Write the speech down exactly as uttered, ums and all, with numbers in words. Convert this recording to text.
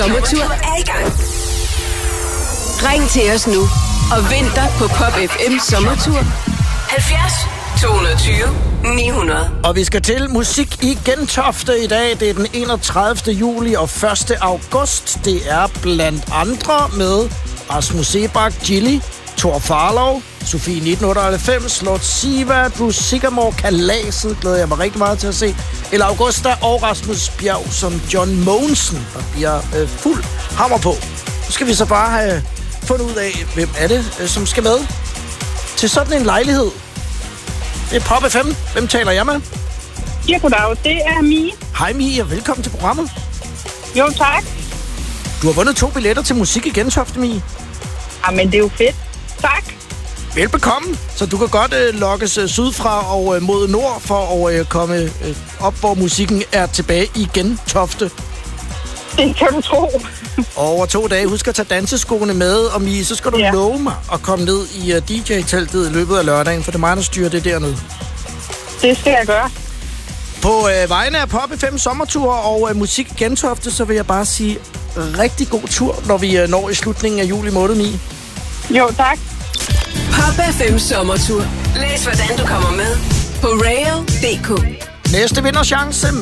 Sommertur er i gang. Ring til os nu og venter på Pop F M Sommertur. halvfjerds to tyve ni hundrede. Og vi skal til musik i Gentofte i dag. Det er den enogtredivte juli og første august. Det er blandt andre med Rasmus Seebach, Gilly, Thor Farlov, Sofie nitten otteoghalvfems, Lord Siva, Bruce Sigamore, Kalaset, glæder jeg mig rigtig meget til at se. Eller Augusta og Rasmus Bjerg som John Mogensen, der bliver øh, fuld hammer på. Nu skal vi så bare have fundet ud af, hvem er det, øh, som skal med til sådan en lejlighed. Det er Pop F M. Hvem taler jeg med? Ja, goddag. Det er Mie. Hej Mie, og velkommen til programmet. Jo, tak. Du har vundet to billetter til musik i Gentofte, Mie. Jamen, det er jo fedt. Tak. Velbekomme. Så du kan godt øh, lokkes øh, sydfra og øh, mod nord for at øh, komme øh, op, hvor musikken er tilbage i Gentofte. Det kan du tro. Over to dage. Husk at tage danseskoene med, og Mie, så skal du ja. love mig at komme ned i uh, D J-teltet i løbet af lørdagen, for det er mig, der styrer det dernede. Det skal jeg gøre. På øh, vegne af Pop F M Sommertur og øh, musik i Gentofte, så vil jeg bare sige rigtig god tur, når vi øh, når i slutningen af juli måned, Mie. Jo, tak. Pop F M Sommertur. Læs hvordan du kommer med på rail punktum d k. Næste vinderchance